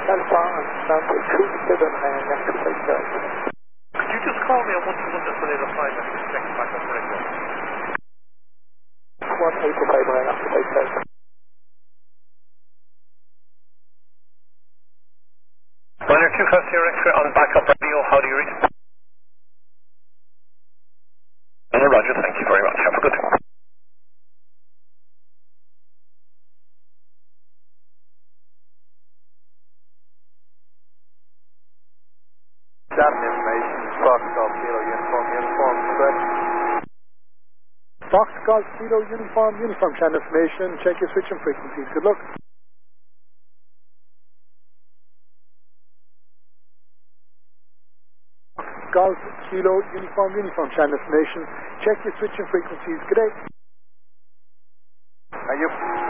Alpha and stand by 27 next to myself. Could you just call me on 121 just for the reply message, check back up radio? 185 after myself. Runner 2 Coast Sierra X-ray on backup radio, how do you read? Roger, thank you very much, have a good day. That information, Fox Golf Kilo Uniform, correct? Fox Golf Kilo Uniform, channel information, check your switching frequencies, good luck. Golf Kilo Uniform, channel information, check your switching frequencies, good day. Are you